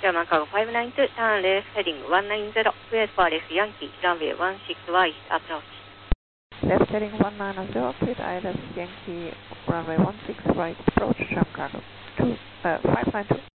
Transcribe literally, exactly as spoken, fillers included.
German Cargo five nine two, turn left heading one nine zero, cleared for left Yankee, runway one six wide approach. Left heading one nine zero, cleared I L S Yankee, runway one six right approach, German Cargo two, uh, five nine two.